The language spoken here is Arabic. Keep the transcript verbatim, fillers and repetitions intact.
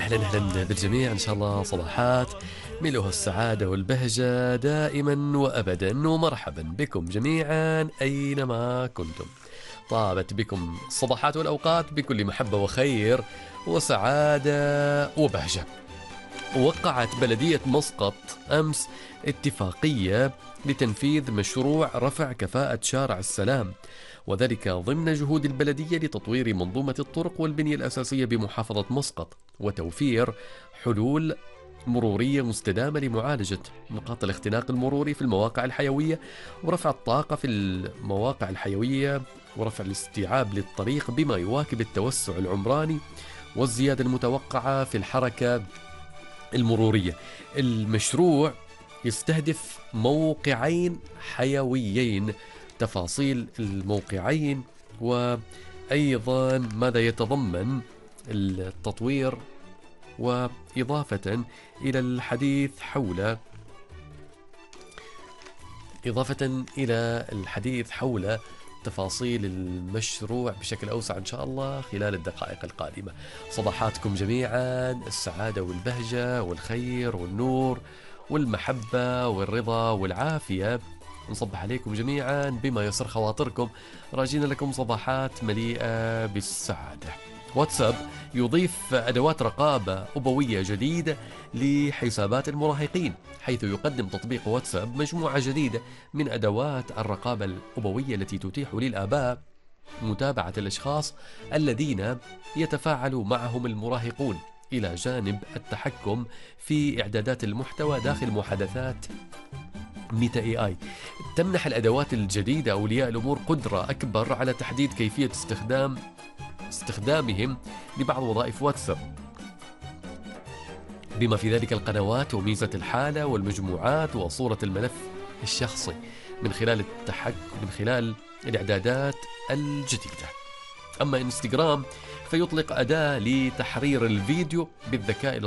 أهلا أهلا بالجميع، إن شاء الله صباحات ملؤها السعادة والبهجة دائما وأبدا، ومرحبا بكم جميعا أينما كنتم. طابت بكم الصباحات والأوقات بكل محبة وخير وسعادة وبهجة. وقعت بلدية مسقط أمس اتفاقية لتنفيذ مشروع رفع كفاءة شارع السلام، وذلك ضمن جهود البلدية لتطوير منظومة الطرق والبنية الأساسية بمحافظة مسقط، وتوفير حلول مرورية مستدامة لمعالجة نقاط الاختناق المروري في المواقع الحيوية، ورفع الطاقة في المواقع الحيوية، ورفع الاستيعاب للطريق بما يواكب التوسع العمراني والزيادة المتوقعة في الحركة المرورية. المشروع يستهدف موقعين حيويين. تفاصيل الموقعين وأيضا ماذا يتضمن التطوير، وإضافة إلى الحديث حول إضافة إلى الحديث حول تفاصيل المشروع بشكل أوسع إن شاء الله خلال الدقائق القادمة. صباحاتكم جميعا السعادة والبهجة والخير والنور والمحبة والرضا والعافية. نصبح عليكم جميعا بما يسر خواطركم، راجين لكم صباحات مليئة بالسعادة. واتساب يضيف أدوات رقابة أبوية جديدة لحسابات المراهقين، حيث يقدم تطبيق واتساب مجموعة جديدة من أدوات الرقابة الأبوية التي تتيح للآباء متابعة الأشخاص الذين يتفاعل معهم المراهقون، إلى جانب التحكم في إعدادات المحتوى داخل محادثات ميتا اي اي. تمنح الأدوات الجديدة أولياء الأمور قدرة أكبر على تحديد كيفية استخدام استخدامهم لبعض وظائف واتساب، بما في ذلك القنوات وميزة الحالة والمجموعات وصورة الملف الشخصي من خلال التحكم من خلال الإعدادات الجديدة. أما إنستغرام فيطلق أداة لتحرير الفيديو بالذكاء